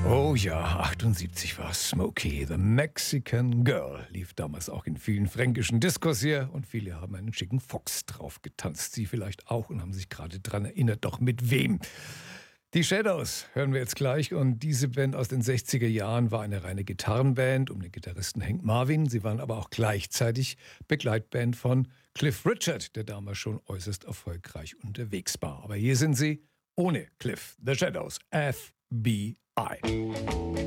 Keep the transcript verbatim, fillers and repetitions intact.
Oh ja, achtundsiebzig war Smokey, The Mexican Girl. Lief damals auch in vielen fränkischen Diskos hier und viele haben einen schicken Fox drauf getanzt. Sie vielleicht auch und haben sich gerade dran erinnert, doch mit wem. Die Shadows hören wir jetzt gleich und diese Band aus den sechziger Jahren war eine reine Gitarrenband um den Gitarristen Hank Marvin. Sie waren aber auch gleichzeitig Begleitband von Cliff Richard, der damals schon äußerst erfolgreich unterwegs war. Aber hier sind sie ohne Cliff, The Shadows, F B I.